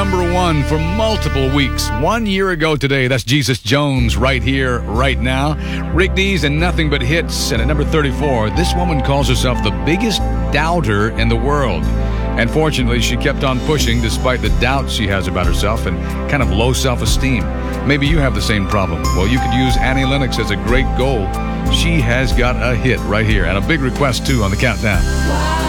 number one for multiple weeks. 1 year ago today, that's Jesus Jones, Right Here, Right Now. Rick Dees and Nothing But Hits. And at number 34, this woman calls herself the biggest doubter in the world. And fortunately, she kept on pushing despite the doubts she has about herself and kind of low self-esteem. Maybe you have the same problem. Well, you could use Annie Lennox as a great goal. She has got a hit right here and a big request, too, on the countdown.